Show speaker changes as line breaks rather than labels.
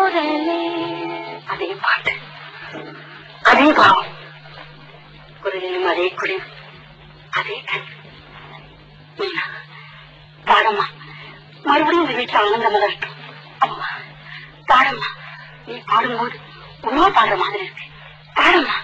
அதே பாட்டு, அதே பாவம், குரலிலும் அதே குளிர், அதே கண். மீனா பாடம்மா, மறுபடியும் இந்த வீட்டுல ஆனந்தமா இருக்கட்டும். அம்மா பாடம்மா, நீ பாடும்போது உண்மை பாடுற மாதிரி இருக்கு. பாடம்மா.